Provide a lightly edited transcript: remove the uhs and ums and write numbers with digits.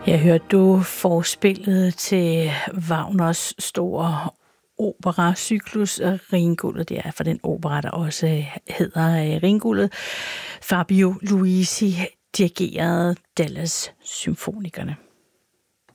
Jeg hørte du forspillet til Wagners store operacyklus Ringguldet. Det er for den opera, der også hedder Ringguldet. Fabio Luisi dirigerede Dallas Symfonikerne.